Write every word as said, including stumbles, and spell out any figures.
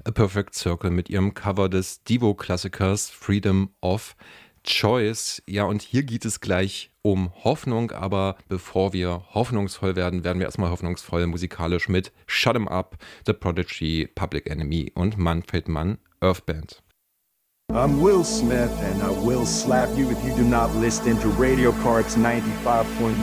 A Perfect Circle mit ihrem Cover des Devo-Klassikers Freedom of Choice. Ja, und hier geht es gleich um Hoffnung, aber bevor wir hoffnungsvoll werden, werden wir erstmal hoffnungsvoll musikalisch mit Shut 'em Up, The Prodigy, Public Enemy und Manfred Mann Earth Band. I'm Will Smith, and I will slap you if you do not listen to Radio Parks ninety-five point